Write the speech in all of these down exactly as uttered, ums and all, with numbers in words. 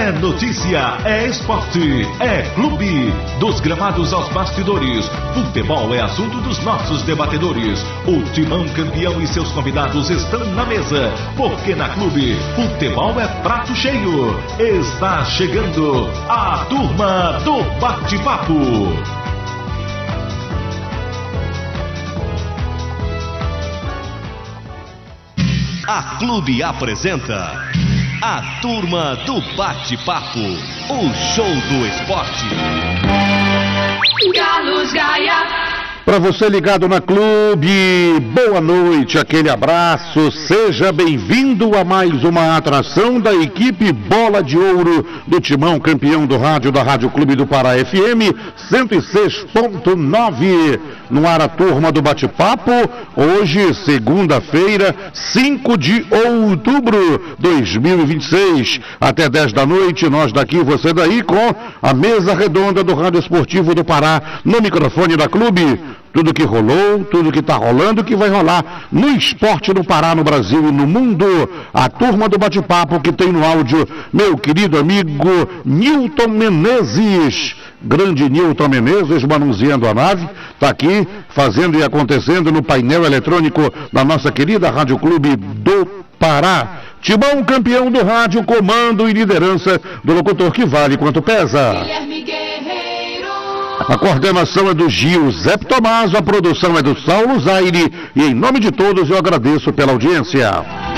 É notícia, é esporte, é clube. Dos gramados aos bastidores, futebol é assunto dos nossos debatedores. O Timão campeão e seus convidados estão na mesa, porque na Clube, futebol é prato cheio. Está chegando a turma do bate-papo. A Clube apresenta a turma do bate-papo, o show do esporte. Galos Gaia. Para você ligado na Clube, boa noite, aquele abraço, seja bem-vindo a mais uma atração da equipe Bola de Ouro do Timão, campeão do rádio da Rádio Clube do Pará F M cento e seis ponto nove, no ar a turma do bate-papo, hoje segunda-feira, cinco de outubro de dois mil e vinte e seis, até dez da noite, nós daqui, você daí, com a mesa redonda do Rádio Esportivo do Pará, no microfone da Clube. Tudo que rolou, tudo que está rolando, que vai rolar no esporte no Pará, no Brasil e no mundo. A turma do bate-papo que tem no áudio meu querido amigo Nilton Menezes. Grande Nilton Menezes, manuseando a nave, está aqui fazendo e acontecendo no painel eletrônico da nossa querida Rádio Clube do Pará. Timão, campeão do rádio, comando e liderança do locutor que vale quanto pesa. Guilherme Guerreiro. A coordenação é do Gil Zé Tomaso, a produção é do Saulo Zaire, e em nome de todos eu agradeço pela audiência.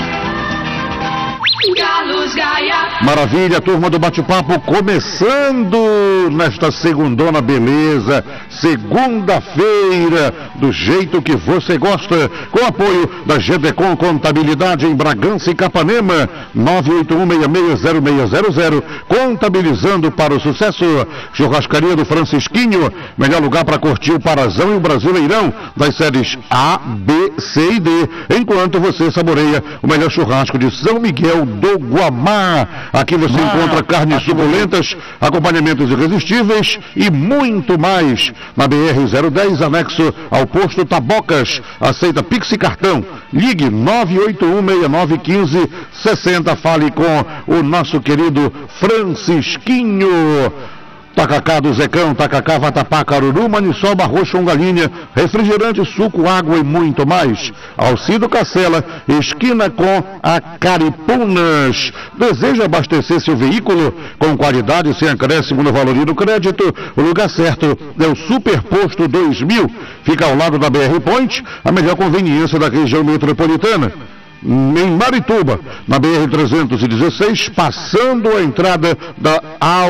Galos Gaia. Maravilha, turma do bate-papo começando nesta segundona beleza, segunda-feira, do jeito que você gosta, com apoio da G D Com Contabilidade em Bragança e Capanema, nove oito um, seis seis zero seis zero zero, contabilizando para o sucesso. Churrascaria do Francisquinho, melhor lugar para curtir o Parazão e o Brasileirão, das séries A, B, C e D, enquanto você saboreia o melhor churrasco de São Miguel do Guamá. Aqui você ah, encontra carnes suculentas, acompanhamentos irresistíveis e muito mais. Na B R zero dez, anexo ao posto Tabocas. Aceita Pix e cartão. Ligue nove oito um, seis nove um cinco, seis zero. Fale com o nosso querido Francisquinho. Tacacá do Zecão, Tacacá, Vatapá, Caruru, Maniçoba, Roxo, Galinha, refrigerante, suco, água e muito mais. Alcido Cacela, esquina com a Caripunas. Deseja abastecer seu veículo com qualidade, sem acréscimo no valor e no crédito? O lugar certo é o Superposto dois mil. Fica ao lado da B R Point, a melhor conveniência da região metropolitana. Em Marituba, na B R trezentos e dezesseis, passando a entrada da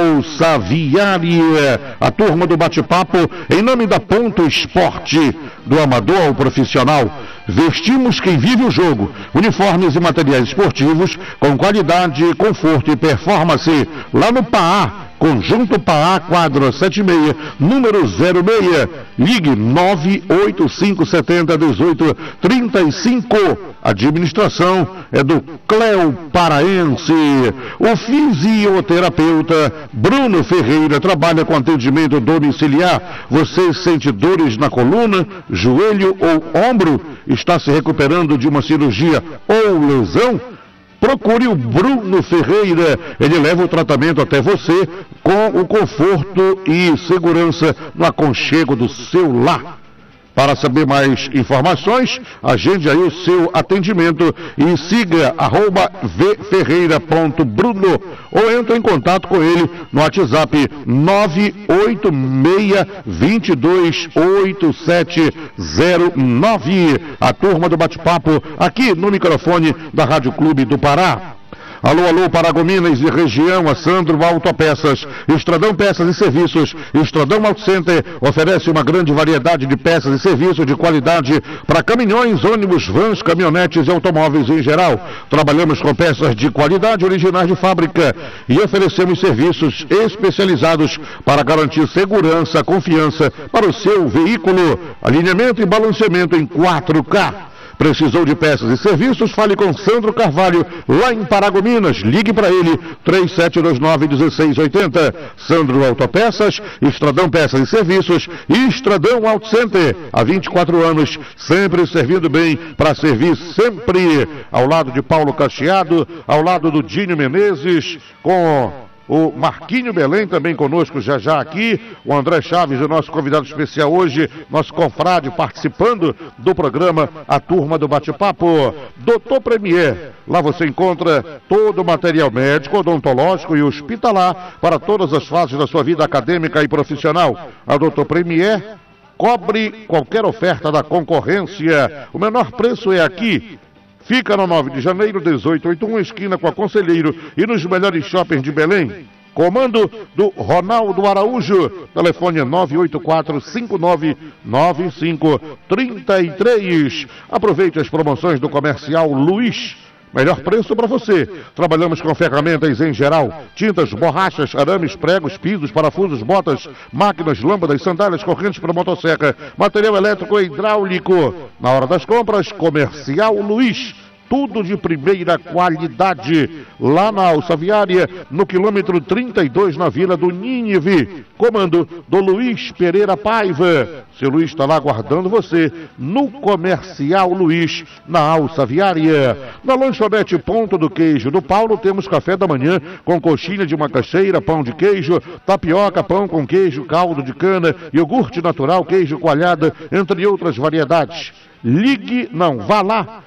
Alçaviária. A turma do bate-papo, em nome da Ponto Esporte, do amador ao profissional. Vestimos quem vive o jogo. Uniformes e materiais esportivos com qualidade, conforto e performance. Lá no P A A. Conjunto P A A, quadra setenta e seis, número zero seis. Ligue nove oito cinco sete zero um oito três cinco. Administração é do Cléo Paraense. O fisioterapeuta Bruno Ferreira trabalha com atendimento domiciliar. Você sente dores na coluna, joelho ou ombro? Está se recuperando de uma cirurgia ou lesão? Procure o Bruno Ferreira, ele leva o tratamento até você com o conforto e segurança no aconchego do seu lar. Para saber mais informações, agende aí o seu atendimento e siga arroba vferreira ponto bruno ou entre em contato com ele no WhatsApp nove oito seis dois dois oito sete zero nove. A turma do bate-papo aqui no microfone da Rádio Clube do Pará. Alô, alô, Paragominas e região, a Sandro Autopeças, Estradão Peças e Serviços. Estradão Auto Center oferece uma grande variedade de peças e serviços de qualidade para caminhões, ônibus, vans, caminhonetes e automóveis em geral. Trabalhamos com peças de qualidade originais de fábrica e oferecemos serviços especializados para garantir segurança, confiança para o seu veículo. Alinhamento e balanceamento em quatro K. Precisou de peças e serviços? Fale com Sandro Carvalho, lá em Paragominas. Ligue para ele, três sete dois nove um seis oito zero. Sandro Autopeças, Estradão Peças e Serviços e Estradão Auto Center. Há vinte e quatro anos, sempre servindo bem, para servir sempre. Ao lado de Paulo Cacheado, ao lado do Dinho Menezes, com o Marquinho Belém também conosco já já aqui, o André Chaves, o nosso convidado especial hoje, nosso confrade participando do programa A Turma do Bate-Papo. Doutor Premier, lá você encontra todo o material médico, odontológico e hospitalar para todas as fases da sua vida acadêmica e profissional. A Doutor Premier cobre qualquer oferta da concorrência. O menor preço é aqui. Fica no nove de janeiro, dezoito oitenta e um, esquina com a Conselheiro e nos melhores shoppings de Belém. Comando do Ronaldo Araújo. Telefone é nove oito quatro, cinco nove nove cinco três três. Aproveite as promoções do Comercial Luiz. Melhor preço para você. Trabalhamos com ferramentas em geral, tintas, borrachas, arames, pregos, pisos, parafusos, botas, máquinas, lâmpadas, sandálias, correntes para motosserra, material elétrico e hidráulico. Na hora das compras, Comercial Luiz. Tudo de primeira qualidade. Lá na Alça Viária, no quilômetro trinta e dois, na Vila do Nínive. Comando do Luiz Pereira Paiva. Seu Luiz está lá aguardando você no Comercial Luiz, na Alça Viária. Na lanchonete Ponto do Queijo do Paulo, temos café da manhã com coxinha de macaxeira, pão de queijo, tapioca, pão com queijo, caldo de cana, iogurte natural, queijo coalhada, entre outras variedades. Ligue, não, vá lá.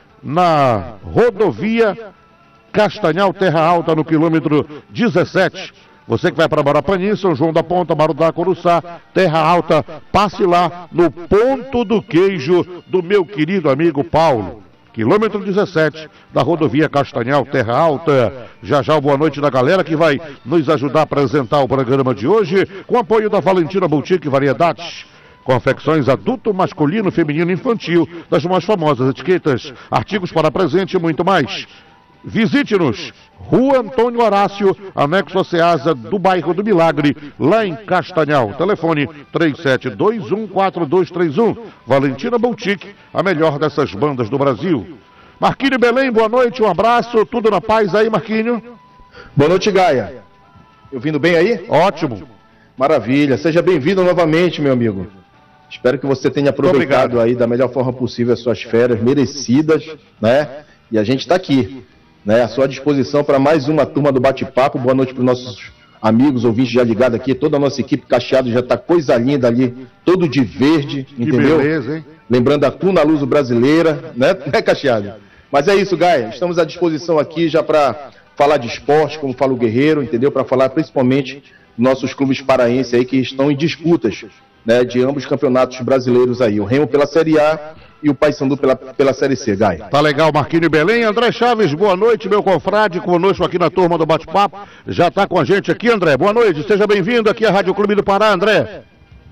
Na rodovia Castanhal Terra Alta, no quilômetro dezessete. Você que vai para Marapanim, São João da Ponta, Marudá, Coruçá, Terra Alta, passe lá no Ponto do Queijo do meu querido amigo Paulo. Quilômetro dezessete da rodovia Castanhal Terra Alta. Já já o boa noite da galera que vai nos ajudar a apresentar o programa de hoje, com apoio da Valentina Boutique Variedades. Confecções adulto, masculino, feminino, infantil, das mais famosas etiquetas, artigos para presente e muito mais. Visite-nos, Rua Antônio Horácio, anexo a Ceasa do bairro do Milagre, lá em Castanhal. Telefone três sete dois um quatro dois três um. Valentina Boutique, a melhor dessas bandas do Brasil. Marquinho Belém, boa noite, um abraço, tudo na paz aí, Marquinho? Boa noite, Gaia. Eu vindo bem aí? Ótimo. Maravilha, seja bem-vindo novamente, meu amigo. Espero que você tenha aproveitado aí da melhor forma possível as suas férias merecidas, né? E a gente está aqui, né? À sua disposição para mais uma turma do Bate-Papo. Boa noite para os nossos amigos, ouvintes já ligados aqui. Toda a nossa equipe Cacheado já está coisa linda ali, todo de verde, que entendeu? Beleza, hein? Lembrando a Tuna Luso brasileira, né, né Cacheado? Mas é isso, Gaia. Estamos à disposição aqui já para falar de esporte, como fala o Guerreiro, entendeu? Para falar principalmente dos nossos clubes paraenses aí que estão em disputas, né, de ambos os campeonatos brasileiros aí, o Remo pela Série A e o Paysandu pela, pela Série C, Gaia. Tá legal, Marquinho Belém. André Chaves, boa noite, meu confrade, conosco aqui na turma do Bate-Papo, já tá com a gente aqui, André, boa noite, seja bem-vindo aqui à Rádio Clube do Pará, André.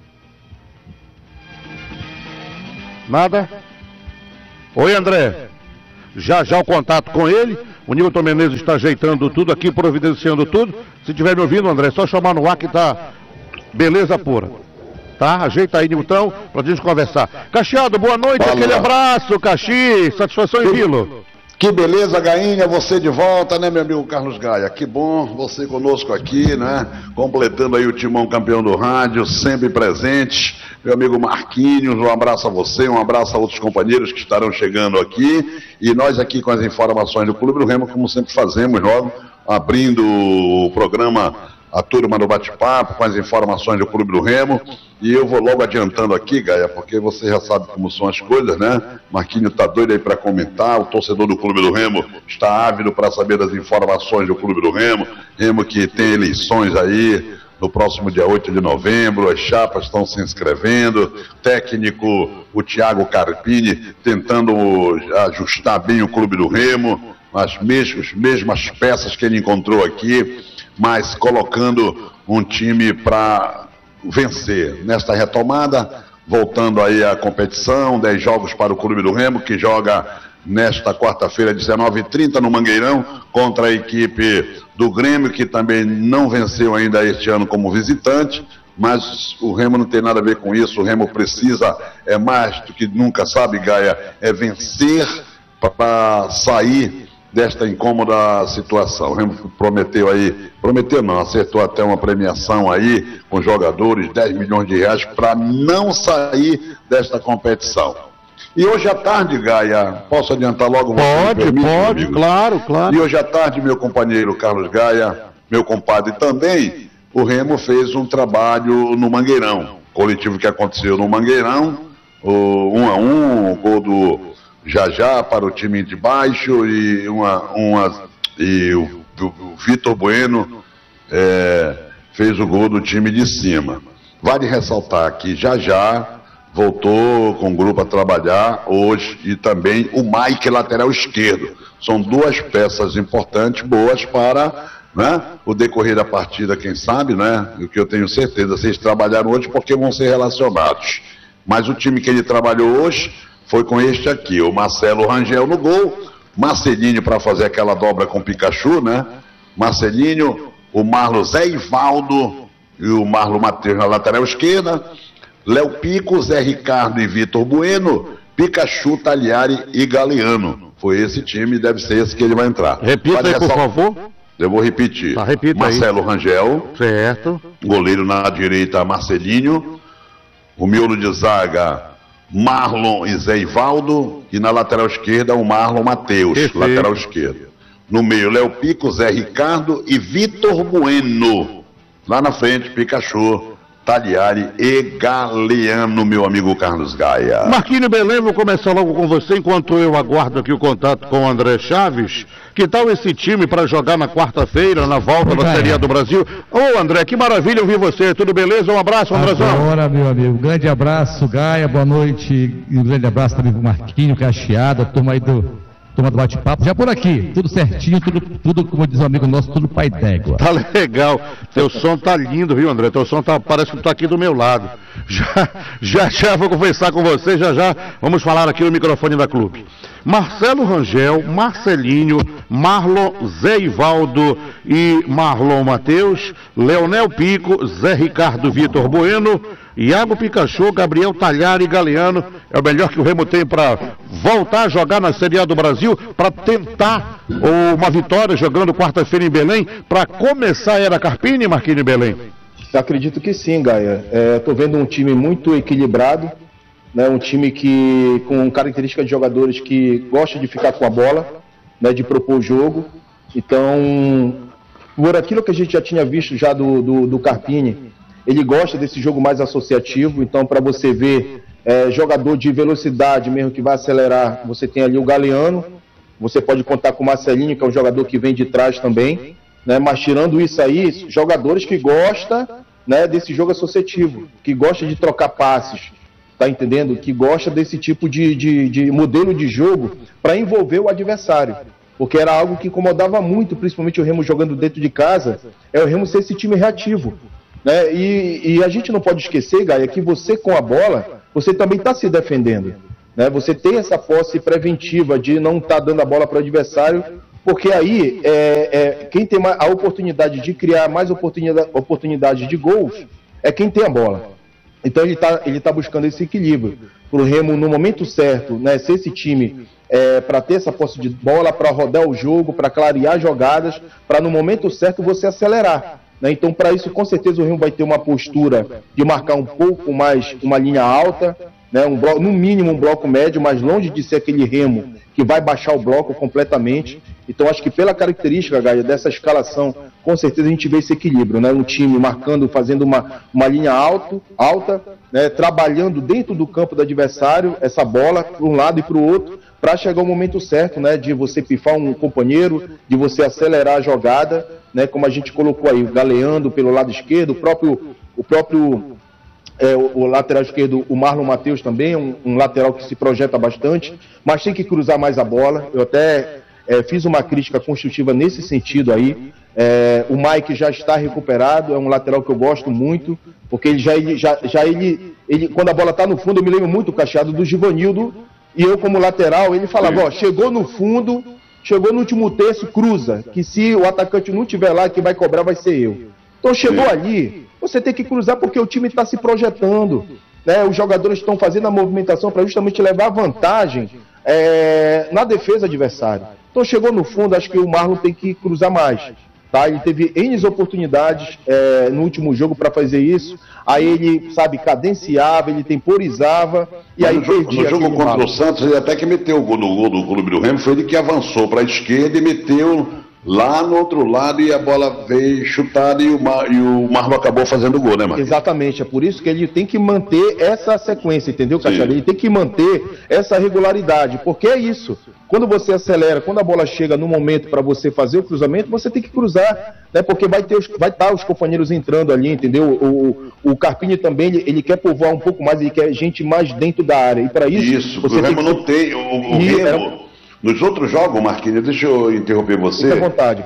Nada? Oi, André. Já já o contato com ele, o Nilton Menezes está ajeitando tudo aqui, providenciando tudo. Se estiver me ouvindo, André, é só chamar no ar que tá beleza pura. Tá? Ajeita aí, Nilton, pra gente conversar. Cacheado, boa noite, Fala. Aquele abraço, Caxi, satisfação em vê-lo. Que beleza, Gainha, você de volta, né, meu amigo Carlos Gaia? Que bom você conosco aqui, né? Completando aí o timão campeão do rádio, sempre presente. Meu amigo Marquinhos, um abraço a você, um abraço a outros companheiros que estarão chegando aqui. E nós aqui com as informações do Clube do Remo, como sempre fazemos, logo abrindo o programa A Turma do Bate-Papo, com as informações do Clube do Remo. E eu vou logo adiantando aqui, Gaia, porque você já sabe como são as coisas, né? Marquinhos tá doido aí para comentar, o torcedor do Clube do Remo está ávido para saber das informações do Clube do Remo. Remo que tem eleições aí no próximo dia oito de novembro, as chapas estão se inscrevendo, técnico, o Thiago Carpini, tentando ajustar bem o Clube do Remo, as mesmas, mesmas peças que ele encontrou aqui, mas colocando um time para vencer nesta retomada, voltando aí à competição, dez jogos para o Clube do Remo, que joga nesta quarta-feira, dezenove e trinta, no Mangueirão, contra a equipe do Grêmio, que também não venceu ainda este ano como visitante, mas o Remo não tem nada a ver com isso. O Remo precisa, é mais do que nunca, sabe, Gaia, é vencer para sair desta incômoda situação. O Remo prometeu aí, prometeu não, acertou até uma premiação aí com jogadores, dez milhões de reais, para não sair desta competição. E hoje à tarde, Gaia, posso adiantar logo? Pode, permite, pode, claro, claro. E hoje à tarde, meu companheiro Carlos Gaia, meu compadre também, o Remo fez um trabalho no Mangueirão, coletivo que aconteceu no Mangueirão, o um a um, o gol do Jajá para o time de baixo e, uma, uma, e o, o, o Vitor Bueno é, fez o gol do time de cima. Vale ressaltar que Jajá voltou com o grupo a trabalhar hoje e também o Mike, lateral esquerdo. São duas peças importantes, boas para, né, o decorrer da partida, quem sabe, né? O que eu tenho certeza, vocês trabalharam hoje porque vão ser relacionados. Mas o time que ele trabalhou hoje foi com este aqui, o Marcelo Rangel no gol, Marcelinho para fazer aquela dobra com o Pikachu, né? Marcelinho, o Marlon Zé Ivaldo e o Marlon Matheus na lateral esquerda, Léo Pico, Zé Ricardo e Vitor Bueno, Pikachu, Tagliari e Galeano. Foi esse time, deve ser esse que ele vai entrar. Repita aí, por favor. Eu vou repetir. Tá, repita Marcelo aí. Rangel. Certo. Goleiro na direita, Marcelinho. O miolo de zaga, Marlon e Zé Ivaldo. E na lateral esquerda, o Marlon Matheus, Perfeito. lateral esquerdo. No meio, Léo Pico, Zé Ricardo e Vitor Bueno. Lá na frente, Pikachu, Tagliari e Galeano, meu amigo Carlos Gaia. Marquinhos Belém, vou começar logo com você, enquanto eu aguardo aqui o contato com o André Chaves. Que tal esse time para jogar na quarta-feira, na volta da Série A do Brasil? Ô André, que maravilha ouvir você, tudo beleza? Um abraço, Andrezão. Agora, meu amigo, grande abraço, Gaia, boa noite, e um grande abraço também pro Marquinhos, Cacheada, turma aí do... Turma do bate-papo, já por aqui, tudo certinho, tudo, tudo como diz um amigo nosso, tudo pai d'égua. Tá legal, teu som tá lindo, viu, André? Teu som tá, parece que tá aqui do meu lado. Já, já, já vou conversar com você, já, já vamos falar aqui no microfone da Clube. Marcelo Rangel, Marcelinho, Marlon, Zé Ivaldo e Marlon Matheus, Leonel Pico, Zé Ricardo, Vitor Bueno, Iago Pikachu, Gabriel Tagliari e Galeano. É o melhor que o Remo tem para voltar a jogar na Série A do Brasil, para tentar uma vitória jogando quarta-feira em Belém, para começar a era Carpini, Marquinhos Belém. Eu acredito que sim, Gaia. Estou vendo um time muito equilibrado, né, um time que com características de jogadores que gosta de ficar com a bola, né, de propor o jogo. Então, por aquilo que a gente já tinha visto já do, do, do Carpini, ele gosta desse jogo mais associativo. Então, para você ver é, jogador de velocidade mesmo que vai acelerar, você tem ali o Galeano, você pode contar com o Marcelinho, que é um jogador que vem de trás também, né, mas tirando isso aí, jogadores que gostam, né, desse jogo associativo, que gosta de trocar passes, tá entendendo? Que gosta desse tipo de, de, de modelo de jogo para envolver o adversário. Porque era algo que incomodava muito, principalmente o Remo jogando dentro de casa, é o Remo ser esse time reativo. Né? E, e a gente não pode esquecer, Gaia, que você com a bola, você também está se defendendo. Né? Você tem essa posse preventiva de não estar tá dando a bola para o adversário, porque aí é, é, quem tem a oportunidade de criar mais oportunidade, oportunidade de gols é quem tem a bola. Então ele está ele tá buscando esse equilíbrio para o Remo no momento certo, né, ser esse time é, para ter essa posse de bola, para rodar o jogo, para clarear jogadas, para no momento certo você acelerar. Né? Então para isso com certeza o Remo vai ter uma postura de marcar um pouco mais uma linha alta, né, um bloco, no mínimo um bloco médio, mas longe de ser aquele Remo que vai baixar o bloco completamente. Então acho que pela característica, Gaia, dessa escalação, com certeza a gente vê esse equilíbrio, né? Um time marcando, fazendo uma, uma linha alto, alta, né? Trabalhando dentro do campo do adversário, essa bola para um lado e para o outro, para chegar o momento certo, né? De você pifar um companheiro, de você acelerar a jogada, né? Como a gente colocou aí, o Galeano pelo lado esquerdo, o próprio, o próprio é, o, o lateral esquerdo, o Marlon Matheus também, um, um lateral que se projeta bastante, mas tem que cruzar mais a bola. Eu até é, fiz uma crítica construtiva nesse sentido aí. É, o Mike já está recuperado, é um lateral que eu gosto muito, porque ele já, ele, já, já ele, ele, quando a bola está no fundo, eu me lembro muito, Cacheado, do Givanildo, e eu como lateral, ele falava, ó, chegou no fundo, chegou no último terço, cruza, que se o atacante não estiver lá, quem vai cobrar vai ser eu. Então chegou ali, você tem que cruzar porque o time está se projetando, né? Os jogadores estão fazendo a movimentação para justamente levar vantagem é, na defesa adversária. Então chegou no fundo, acho que o Marlon tem que cruzar mais. Tá? Ele teve N oportunidades é, no último jogo para fazer isso. Aí ele, sabe, cadenciava, ele temporizava e Mas aí no jogo, perdia. no jogo contra Marlon. o Santos, ele até que meteu o gol do gol do Clube do Remo, foi ele que avançou para a esquerda e meteu lá no outro lado e a bola veio chutada e o, Mar, e o Marlon acabou fazendo o gol, né, Marquinhos? Exatamente, é por isso que ele tem que manter essa sequência, entendeu, Cachado? Ele tem que manter essa regularidade, porque é isso. Quando você acelera, quando a bola chega no momento para você fazer o cruzamento, você tem que cruzar, né? Porque vai ter os, vai estar os companheiros entrando ali, entendeu? O, o, o Carpini também, ele, ele quer povoar um pouco mais, ele quer gente mais dentro da área. E para isso, isso, você o Remo tem que... não tem, o, o e Remo... era... Nos outros jogos, Marquinhos, deixa eu interromper você, fica à vontade,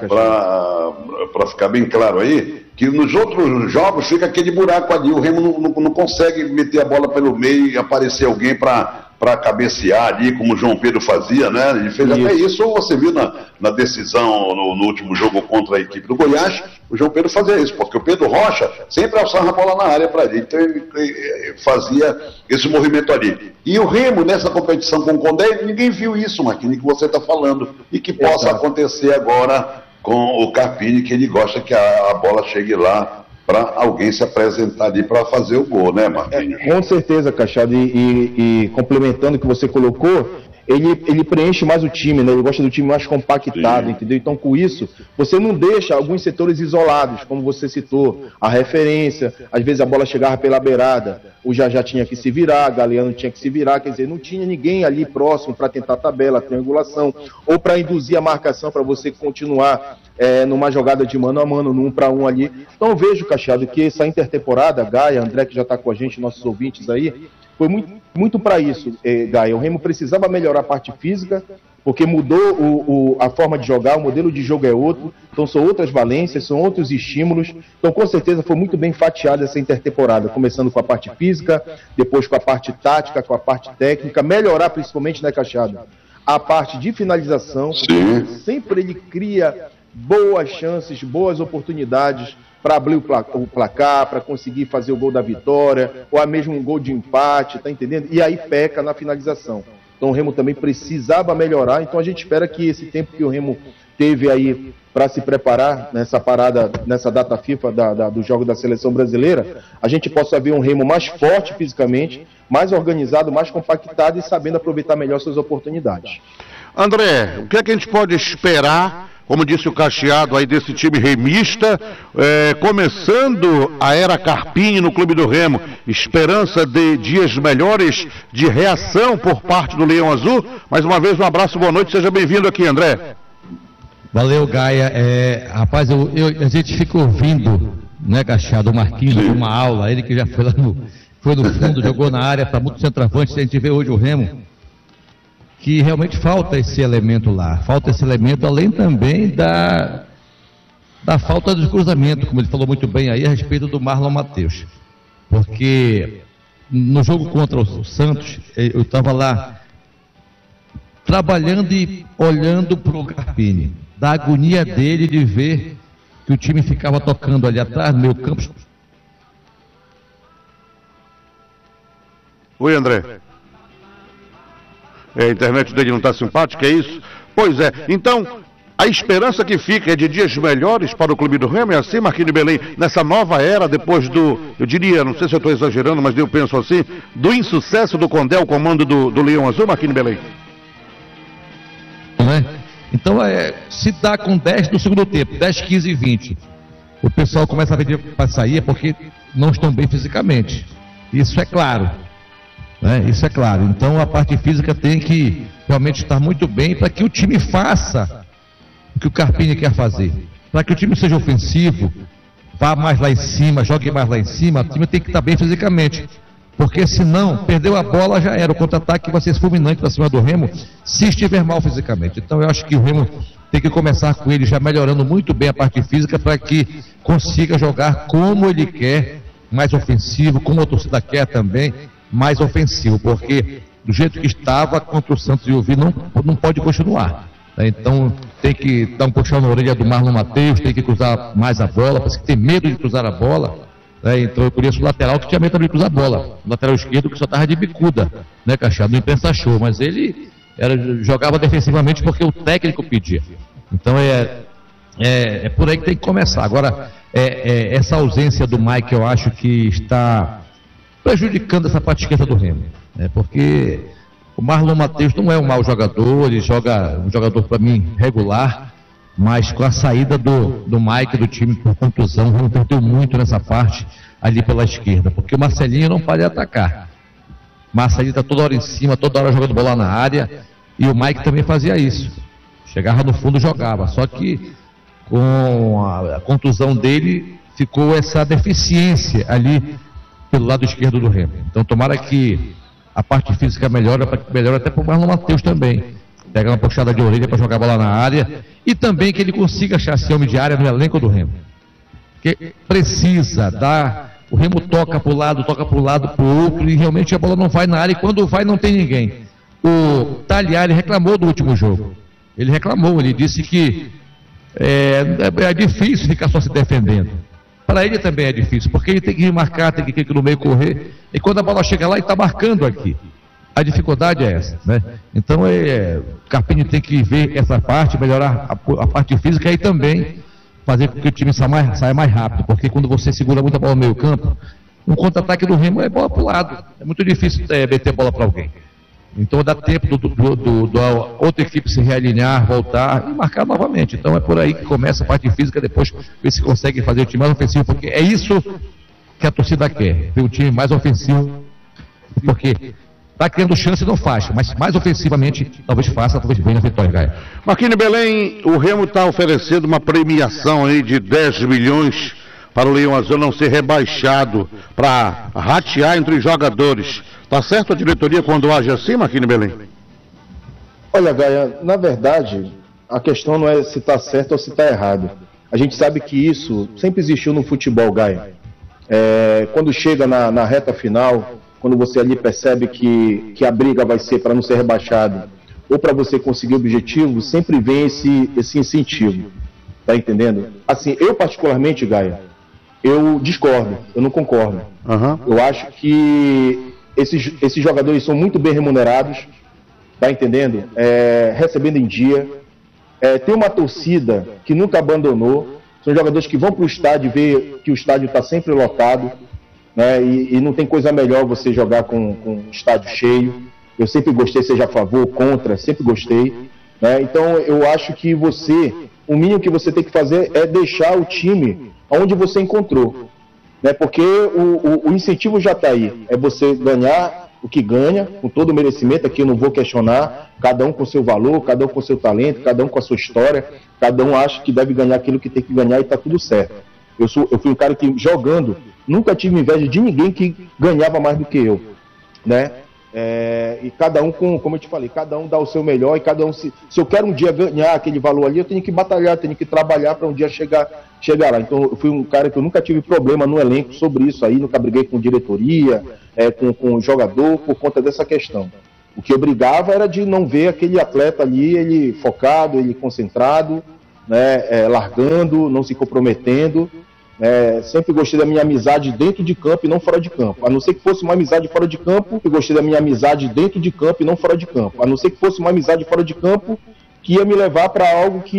para ficar bem claro aí, que nos outros jogos fica aquele buraco ali, o Remo não, não, não consegue meter a bola pelo meio e aparecer alguém para para cabecear ali, como o João Pedro fazia, né? Ele fez isso. Até isso, você viu na, na decisão, no, no último jogo contra a equipe do Goiás, o João Pedro fazia isso, porque o Pedro Rocha sempre alçava a bola na área para ele, então ele, ele fazia esse movimento ali. E o Remo, nessa competição com o Condé, ninguém viu isso, Marquinhos, que você está falando, e que possa Exato. acontecer agora com o Carpini, que ele gosta que a, a bola chegue lá para alguém se apresentar ali para fazer o gol, né, Marquinhos? É, com certeza, Cachado, e, e, e complementando o que você colocou, ele, ele preenche mais o time, né? Ele gosta do time mais compactado, Sim. entendeu? Então, com isso, você não deixa alguns setores isolados, como você citou, a referência, às vezes a bola chegava pela beirada, o Jajá tinha que se virar, Galeano tinha que se virar, quer dizer, não tinha ninguém ali próximo para tentar a tabela, a triangulação, ou para induzir a marcação para você continuar é, numa jogada de mano a mano, num para um ali. Então, eu vejo, Cachado, que essa intertemporada, Gaia, André, que já está com a gente, nossos ouvintes aí, foi muito, muito para isso, eh, Gaia. O Remo precisava melhorar a parte física, porque mudou o, o, a forma de jogar, o modelo de jogo é outro, então são outras valências, são outros estímulos. Então, com certeza, foi muito bem fatiada essa intertemporada, começando com a parte física, depois com a parte tática, com a parte técnica, melhorar principalmente, né, Cachado, a parte de finalização, porque sempre ele cria boas chances, boas oportunidades para abrir o placar, para conseguir fazer o gol da vitória, ou a mesmo um gol de empate, tá entendendo? E aí peca na finalização. Então o Remo também precisava melhorar, então a gente espera que esse tempo que o Remo teve aí para se preparar nessa parada, nessa data FIFA da, da, do jogo da Seleção Brasileira, a gente possa ver um Remo mais forte fisicamente, mais organizado, mais compactado e sabendo aproveitar melhor suas oportunidades. André, o que é que a gente pode esperar, como disse o Cacheado aí, desse time remista, é, começando a era Carpini no Clube do Remo, esperança de dias melhores de reação por parte do Leão Azul? Mais uma vez um abraço, boa noite, seja bem-vindo aqui, André. Valeu, Gaia. É, rapaz, eu, eu, a gente fica ouvindo, né, Cacheado, o Marquinhos, uma aula, ele que já foi lá no, foi no fundo, jogou na área para muito centroavante, a gente vê hoje o Remo, que realmente falta esse elemento lá, falta esse elemento, além também da, da falta de cruzamento, como ele falou muito bem aí, a respeito do Marlon Matheus. Porque no jogo contra o Santos, eu estava lá trabalhando e olhando para o Carpini, da agonia dele de ver que o time ficava tocando ali atrás, no meio campo. Oi, André. É, a internet dele não está simpática, é isso? Pois é, então, a esperança que fica é de dias melhores para o Clube do Remo, é assim, Marquinhos de Belém, nessa nova era, depois do, eu diria, não sei se eu estou exagerando, mas eu penso assim, do insucesso do Condé, o comando do, do Leão Azul, Marquinhos de Belém? Né? Então, é, se dá com dez no segundo tempo, dez, quinze e vinte, o pessoal começa a pedir para sair, é porque não estão bem fisicamente, isso é claro. É, isso é claro. Então a parte física tem que realmente estar muito bem para que o time faça o que o Carpini quer fazer. Para que o time seja ofensivo, vá mais lá em cima, jogue mais lá em cima, o time tem que estar bem fisicamente. Porque senão, perdeu a bola, já era. O contra-ataque vai ser fulminante para cima do Remo, se estiver mal fisicamente. Então eu acho que o Remo tem que começar com ele já melhorando muito bem a parte física para que consiga jogar como ele quer, mais ofensivo, como a torcida quer também, mais ofensivo, porque do jeito que estava contra o Santos e o Vitória não, não pode continuar, né? Então tem que dar um puxão na orelha do Marlon Matheus, tem que cruzar mais a bola, parece que tem medo de cruzar a bola, né? Então eu conheço o lateral que tinha medo de cruzar a bola, o lateral esquerdo que só estava de bicuda, né, Cachado, não imprensa show, mas ele era, jogava defensivamente porque o técnico pedia. Então é, é, é por aí que tem que começar. Agora, é, é, essa ausência do Mike eu acho que está prejudicando essa parte esquerda do Remo, né? Porque o Marlon Matheus não é um mau jogador, ele joga um jogador para mim regular, Mas com a saída do, do Mike do time por contusão, o Remo perdeu muito nessa parte ali pela esquerda, porque o Marcelinho não pode atacar. Marcelinho está toda hora em cima, toda hora jogando bola na área, e o Mike também fazia isso. Chegava no fundo e jogava, só que com a, a contusão dele ficou essa deficiência ali pelo lado esquerdo do Remo. Então tomara que a parte física melhore, melhore até para o Marlon Matheus também. Pega uma puxada de orelha para jogar bola na área e também que ele consiga achar esse homem de área no elenco do Remo. Que precisa dar, o Remo toca para o lado, toca para o lado, para o outro e realmente a bola não vai na área e quando vai não tem ninguém. O Tagliari reclamou do último jogo. Ele reclamou, ele disse que é, é difícil ficar só se defendendo. Para ele também é difícil, porque ele tem que marcar, tem que ir no meio correr e quando a bola chega lá ele está marcando aqui. A dificuldade é essa, né? Então é, o Carpini tem que ver essa parte, melhorar a, a parte física e também fazer com que o time saia mais, saia mais rápido, porque quando você segura muito a bola no meio campo, um contra-ataque do Remo é bola para o lado, é muito difícil é, meter bola para alguém. Então dá tempo do, do, do, do outra equipe se realinhar, voltar e marcar novamente. Então é por aí que começa a parte física, depois ver se consegue fazer o time mais ofensivo, porque é isso que a torcida quer, ver o time mais ofensivo, porque está criando chance e não faz, mas mais ofensivamente talvez faça, talvez venha a vitória, Gaia. Marquinhos Belém, o Remo está oferecendo uma premiação aí de dez milhões para o Leão Azul não ser rebaixado, para ratear entre os jogadores. Tá certo a diretoria quando age assim, Marquinhos Belém? Olha, Gaia, na verdade, a questão não é se está certo ou se está errado. A gente sabe que isso sempre existiu no futebol, Gaia. É, quando chega na, na reta final, quando você ali percebe que, que a briga vai ser para não ser rebaixado ou para você conseguir o objetivo, sempre vem esse, esse incentivo, tá entendendo? Assim, eu particularmente, Gaia, eu discordo, eu não concordo. Uhum. Eu acho que esses, esses jogadores são muito bem remunerados, tá entendendo? É, recebendo em dia, é, tem uma torcida que nunca abandonou, são jogadores que vão para o estádio e ver que o estádio está sempre lotado, né? E, e não tem coisa melhor você jogar com, com o estádio cheio. Eu sempre gostei, seja a favor, contra, sempre gostei, né? Então eu acho que você, o mínimo que você tem que fazer é deixar o time onde você encontrou, né? Porque o, o, o incentivo já está aí, é você ganhar o que ganha, com todo o merecimento, aqui eu não vou questionar, cada um com seu valor, cada um com seu talento, cada um com a sua história, cada um acha que deve ganhar aquilo que tem que ganhar e está tudo certo. Eu, sou, eu fui um cara que, jogando, nunca tive inveja de ninguém que ganhava mais do que eu, né? É, e cada um, com, como eu te falei, cada um dá o seu melhor e cada um, se, se eu quero um dia ganhar aquele valor ali, eu tenho que batalhar, tenho que trabalhar para um dia chegar, chegar lá. Então eu fui um cara que eu nunca tive problema no elenco sobre isso aí, nunca briguei com diretoria, é, com, com jogador por conta dessa questão. O que eu brigava era de não ver aquele atleta ali, ele focado, ele concentrado, né, é, largando, não se comprometendo. É, sempre gostei da minha amizade dentro de campo e não fora de campo. A não ser que fosse uma amizade fora de campo, eu gostei da minha amizade dentro de campo e não fora de campo. A não ser que fosse uma amizade fora de campo que ia me levar para algo que